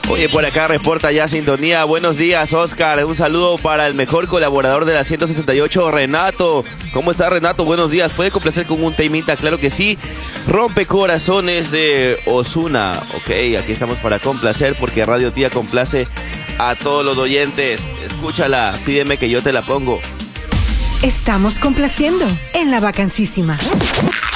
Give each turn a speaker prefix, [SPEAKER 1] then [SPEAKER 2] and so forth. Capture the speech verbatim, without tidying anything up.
[SPEAKER 1] Oye, por acá reporta ya sintonía. Buenos días, Oscar. Un saludo para el mejor colaborador de la ciento sesenta y ocho, Renato. ¿Cómo está, Renato? Buenos días. ¿Puede complacer con un temita? Claro que sí. Rompe corazones de Ozuna. Ok, aquí estamos para complacer porque Radio Tía complace a todos los oyentes. Escúchala, pídeme que yo te la pongo.
[SPEAKER 2] Estamos complaciendo en La Vacancísima.